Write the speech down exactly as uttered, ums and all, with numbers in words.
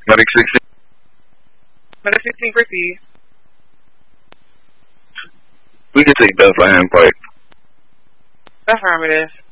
Medic sixteen. Medic sixteen, proceed. We can take Bethlehem Pike. Affirmative.